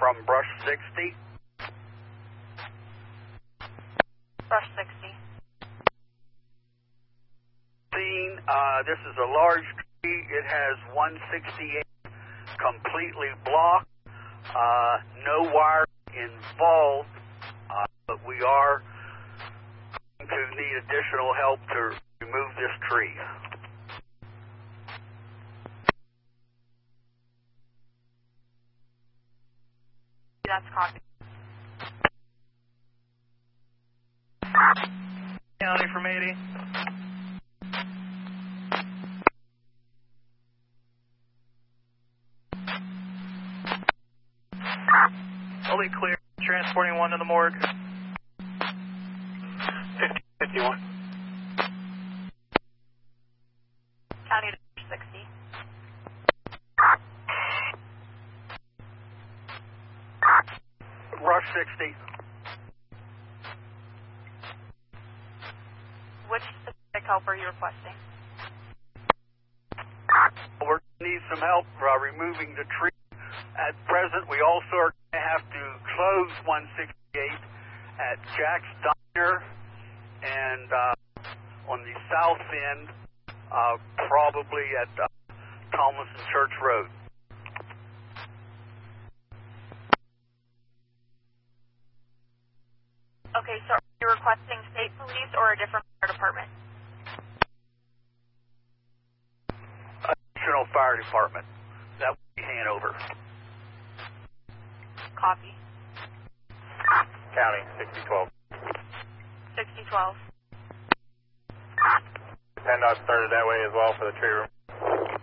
from Brush 60. Brush 60. This is a large tree. It has 168 completely blocked. No wire involved, but we are going to need additional help to remove this tree. That's copied. County from 80. Fully clear. Transporting one to the morgue. 51. County to 60. Rush 60. Which specific help are you requesting? We're going to need some help removing the tree. At present, we also are going to have to close 168 at Jack's Diner and on the south end, probably at Tomlinson Church Road. Okay, so are you requesting state police or a different fire department? Additional fire department. That would be Hanover. Copy. County, 6012. 6012. PennDOT started that way as well for the tree room.